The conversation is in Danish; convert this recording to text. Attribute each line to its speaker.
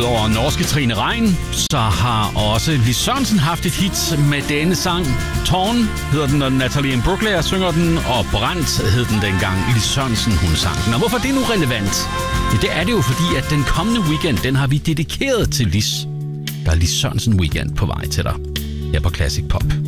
Speaker 1: Udover norske Trine Rein, så har også Lis Sørensen haft et hit med denne sang. Tårn hedder den, når Natalie Imbruglia synger den, og Brændt hed den dengang Lis Sørensen hun sang den. Og hvorfor er det nu relevant? Ja, det er det jo, fordi at den kommende weekend, den har vi dedikeret til Lis. Der er Lis Sørensen weekend på vej til dig her på Classic Pop.